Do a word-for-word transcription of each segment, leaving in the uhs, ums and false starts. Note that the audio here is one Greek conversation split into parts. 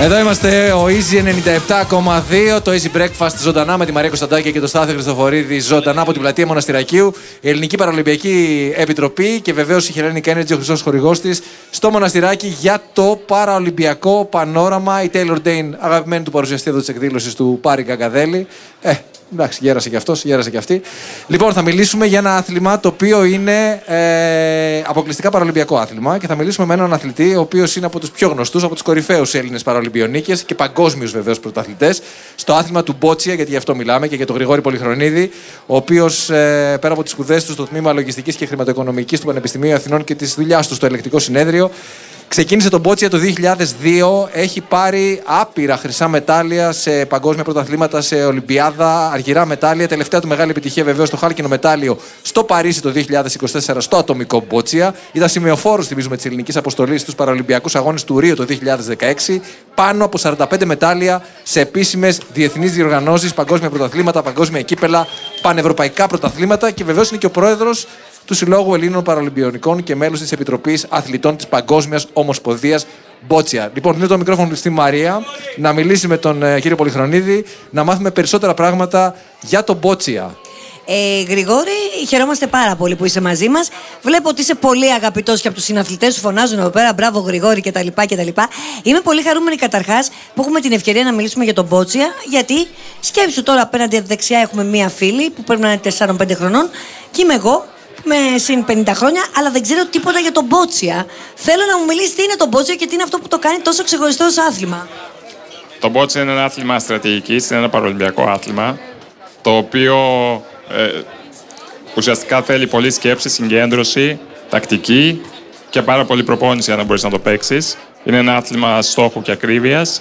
Εδώ είμαστε, ο Easy ενενήντα επτά κόμμα δύο, το Easy Breakfast ζωντανά με τη Μαρία Κωνσταντάκη και τον Στάθη Χριστοφορίδη, ζωντανά από την πλατεία Μοναστηρακίου, η Ελληνική Παραολυμπιακή Επιτροπή και βεβαίως η Hellenic Energy, ο χρυσός χορηγός της, στο Μοναστηράκι για το Παραολυμπιακό Πανόραμα. Η Taylor Dane, αγαπημένη του παρουσιαστή εδώ της εκδήλωσης του Πάρη Γκαγκαδέλη. Ε, εντάξει, γέρασε και αυτός, γέρασε και αυτή. Λοιπόν, θα μιλήσουμε για ένα άθλημα το οποίο είναι ε, αποκλειστικά παραολυμπιακό άθλημα και θα μιλήσουμε με έναν αθλητή ο οποίος είναι από τους πιο γνωστούς, από τους κορυφαίους Έλληνες παραολυμπιονίκες και παγκόσμιους βεβαίως πρωταθλητές στο άθλημα του μπότσια, γιατί γι' αυτό μιλάμε, και για τον Γρηγόρη Πολυχρονίδη, ο οποίος ε, πέρα από τις σπουδές του στο τμήμα Λογιστικής και Χρηματοοικονομικής του Πανεπιστημίου Αθηνών και της δουλειάς του στο Ελεκτικό Συνέδριο. Ξεκίνησε τον μπότσια το δύο χιλιάδες δύο, έχει πάρει άπειρα χρυσά μετάλλια σε παγκόσμια πρωταθλήματα, σε Ολυμπιάδα, αργυρά μετάλλια. Τελευταία του μεγάλη επιτυχία βεβαίως το χάλκινο μετάλλιο στο Παρίσι το δύο χιλιάδες είκοσι τέσσερα στο ατομικό μπότσια. Ήταν σημειοφόρος, θυμίζουμε, της ελληνικής αποστολής στους Παραολυμπιακούς Αγώνες του Ρίο το δύο χιλιάδες δεκαέξι. Πάνω από σαράντα πέντε μετάλλια σε επίσημες διεθνείς διοργανώσεις, παγκόσμια πρωταθλήματα, παγκόσμια κύπελα, πανευρωπαϊκά πρωταθλήματα και βεβαίως είναι και ο πρόεδρος του Συλλόγου Ελλήνων Παραολυμπιονικών και μέλος της Επιτροπής Αθλητών της Παγκόσμιας Ομοσπονδίας Μπότσια. Λοιπόν, δίνω το μικρόφωνο στη Μαρία να μιλήσει με τον ε, κύριο Πολυχρονίδη, να μάθουμε περισσότερα πράγματα για τον μπότσια. Ε, Γρηγόρη, χαιρόμαστε πάρα πολύ που είσαι μαζί μας. Βλέπω ότι είσαι πολύ αγαπητός και από τους συναθλητές σου φωνάζουν εδώ πέρα. Μπράβο, Γρηγόρη, κτλ. κτλ. Είμαι πολύ χαρούμενη καταρχάς που έχουμε την ευκαιρία να μιλήσουμε για τον μπότσια. Γιατί σκέψου τώρα απέναντι δεξιά έχουμε μία φίλη που πρέπει να είναι τεσσάρων πέντε χρονών και είμαι εγώ με συν πενήντα χρόνια, αλλά δεν ξέρω τίποτα για τον μπότσια. Θέλω να μου μιλήσει τι είναι το μπότσια και τι είναι αυτό που το κάνει τόσο ξεχωριστό ως άθλημα. Το μπότσια είναι ένα άθλημα στρατηγικής, είναι ένα παραολυμπιακό άθλημα, το οποίο ε, ουσιαστικά θέλει πολλή σκέψη, συγκέντρωση, τακτική και πάρα πολύ προπόνηση για να μπορείς να το παίξεις. Είναι ένα άθλημα στόχου και ακρίβειας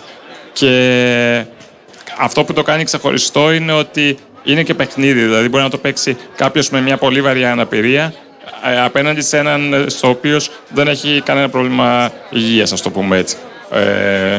και αυτό που το κάνει ξεχωριστό είναι ότι είναι και παιχνίδι, δηλαδή μπορεί να το παίξει κάποιος με μια πολύ βαριά αναπηρία ε, απέναντι σε έναν στο οποίο δεν έχει κανένα πρόβλημα υγείας, ας το πούμε έτσι. Ε,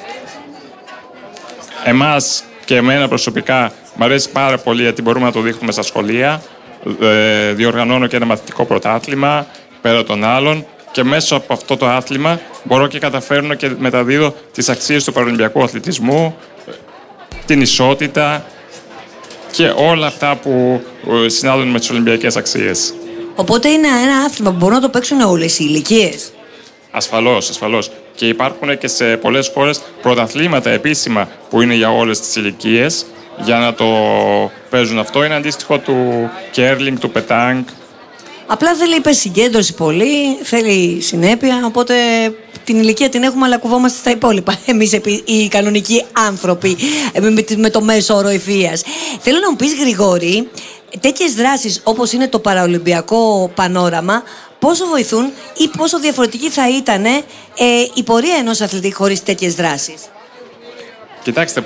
εμάς και εμένα προσωπικά μου αρέσει πάρα πολύ γιατί μπορούμε να το δείχνουμε στα σχολεία. Ε, διοργανώνω και ένα μαθητικό πρωτάθλημα πέρα των άλλων και μέσω από αυτό το άθλημα μπορώ και καταφέρνω και μεταδίδω τις αξίες του παραολυμπιακού αθλητισμού, την ισότητα και όλα αυτά που συνάδουν με τις Ολυμπιακές αξίες. Οπότε είναι ένα άθλημα που μπορούν να το παίξουν όλες οι ηλικίες. Ασφαλώς, ασφαλώς. Και υπάρχουν και σε πολλές χώρες πρωταθλήματα επίσημα που είναι για όλες τις ηλικίες για να το παίζουν αυτό. Είναι αντίστοιχο του κέρλινγκ, του πετάνγκ. Απλά θέλει υπερσυγκέντρωση πολύ, θέλει συνέπεια, οπότε την ηλικία την έχουμε, αλλά κουβόμαστε στα υπόλοιπα. Εμείς οι κανονικοί άνθρωποι με το μέσο όρο ευφυΐας. Θέλω να μου πεις, Γρηγόρη, τέτοιες δράσεις όπως είναι το παραολυμπιακό πανόραμα, πόσο βοηθούν ή πόσο διαφορετική θα ήταν ε, η πορεία ενός αθλητή χωρίς τέτοιες δράσεις? Κοιτάξτε,